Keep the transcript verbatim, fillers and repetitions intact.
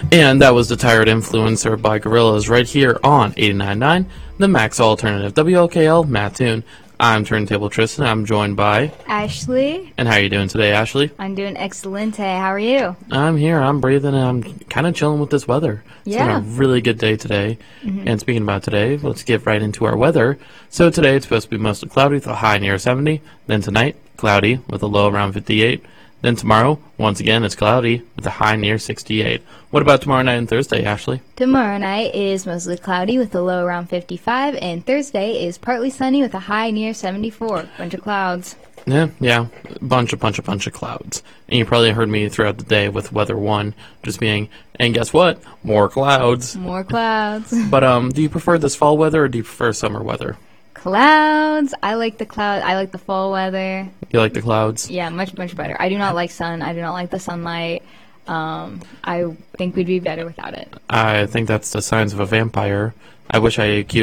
And that was The Tired Influencer by Gorillaz right here on eighty-nine point nine, the Max Alternative, W L K L, Mattoon. I'm Turntable Tristan. I'm joined by Ashley. And how are you doing today, Ashley? I'm doing excelente. How are you? I'm here. I'm breathing, and I'm kind of chilling with this weather. It's Yeah. been a really good day today. Mm-hmm. And speaking about today, let's get right into our weather. So today it's supposed to be mostly cloudy with a high near seventy. Then tonight, cloudy with a low around fifty-eight. Then tomorrow, once again, it's cloudy with a high near sixty-eight. What about tomorrow night and Thursday, Ashley? Tomorrow night is mostly cloudy with a low around fifty-five, and Thursday is partly sunny with a high near seventy-four. Bunch of clouds. Yeah, yeah, bunch of, bunch of, bunch of clouds. And you probably heard me throughout the day with weather one just being, and guess what? More clouds. More clouds. But um, do you prefer this fall weather or do you prefer summer weather? Clouds. I like the cloud. I like the fall weather. You like the clouds? Yeah, much, much better. I do not like sun. I do not like the sunlight. Um, I think we'd be better without it. I think that's the signs of a vampire. I wish I accused